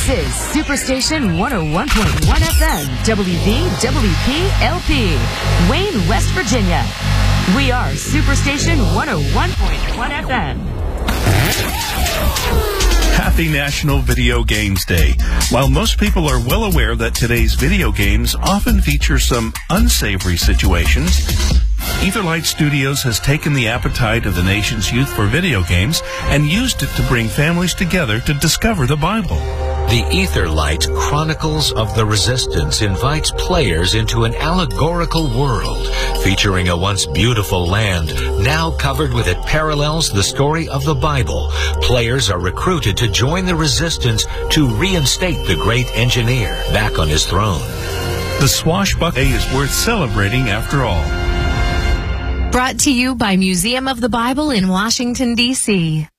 This is Superstation 101.1 FM, WVWP-LP, Wayne, West Virginia. We are Superstation 101.1 FM. Happy National Video Games Day. While most people are well aware that today's video games often feature some unsavory situations, Etherlight Studios has taken the appetite of the nation's youth for video games and used it to bring families together to discover the Bible. The Etherlight Chronicles of the Resistance invites players into an allegorical world featuring a once beautiful land now covered with it parallels the story of the Bible. Players are recruited to join the resistance to reinstate the great engineer back on his throne. The swashbuckling is worth celebrating after all. Brought to you by Museum of the Bible in Washington, D.C.